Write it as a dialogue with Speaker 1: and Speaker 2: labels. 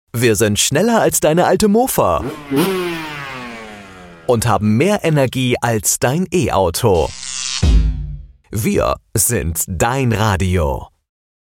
Speaker 1: Wir sind schneller als deine alte Mofa und haben mehr Energie als dein E-Auto. Wir sind dein Radio.